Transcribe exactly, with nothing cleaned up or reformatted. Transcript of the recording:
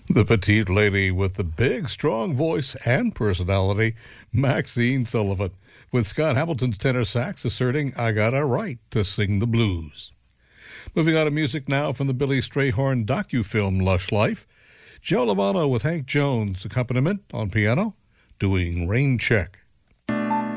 The petite lady with the big, strong voice and personality, Maxine Sullivan, with Scott Hamilton's tenor sax asserting, "I got a right to sing the blues." Moving on to music now from the Billy Strayhorn docu-film Lush Life, Joe Lovano with Hank Jones' accompaniment on piano, doing Rain Check.